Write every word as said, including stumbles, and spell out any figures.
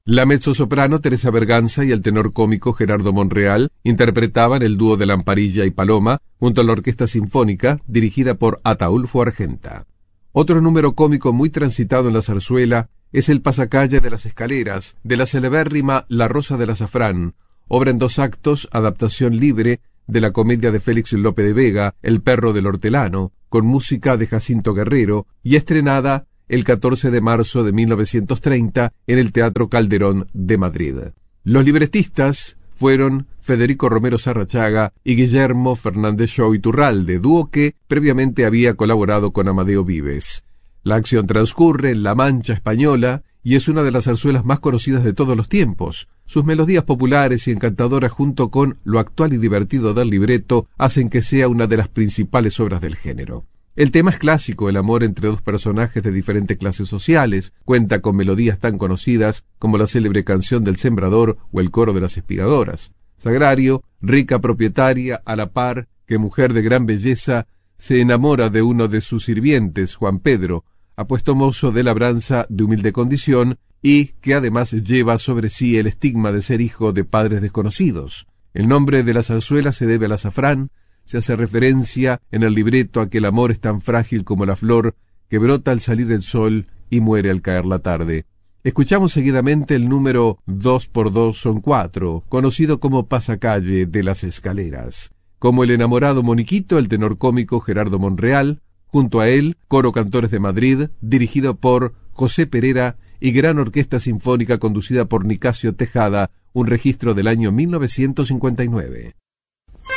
La mezzosoprano Teresa Berganza y el tenor cómico Gerardo Monreal interpretaban el dúo de Lamparilla y Paloma junto a la Orquesta Sinfónica dirigida por Ataúlfo Argenta. Otro número cómico muy transitado en la zarzuela es el pasacalle de las escaleras de la celebérrima La Rosa del Azafrán, obra en dos actos, adaptación libre de la comedia de Félix Lope de Vega, El perro del hortelano, con música de Jacinto Guerrero y estrenada el catorce de marzo de mil novecientos treinta en el Teatro Calderón de Madrid. Los libretistas fueron Federico Romero Sarrachaga y Guillermo Fernández Shaw Iturralde, dúo que previamente había colaborado con Amadeo Vives. La acción transcurre en La Mancha española y es una de las zarzuelas más conocidas de todos los tiempos. Sus melodías populares y encantadoras junto con lo actual y divertido del libreto hacen que sea una de las principales obras del género. El tema es clásico, el amor entre dos personajes de diferentes clases sociales, cuenta con melodías tan conocidas como la célebre canción del Sembrador o el coro de las Espigadoras. Sagrario, rica propietaria, a la par que mujer de gran belleza, se enamora de uno de sus sirvientes, Juan Pedro, apuesto mozo de labranza de humilde condición y que además lleva sobre sí el estigma de ser hijo de padres desconocidos. El nombre de la zarzuela se debe al azafrán. Se hace referencia en el libreto a que el amor es tan frágil como la flor que brota al salir el sol y muere al caer la tarde. Escuchamos seguidamente el número dos por dos son cuatro, conocido como Pasacalle de las Escaleras. Como el enamorado Moniquito, el tenor cómico Gerardo Monreal, junto a él, Coro Cantores de Madrid, dirigido por José Pereira y gran orquesta sinfónica conducida por Nicasio Tejada, un registro del año mil novecientos cincuenta y nueve.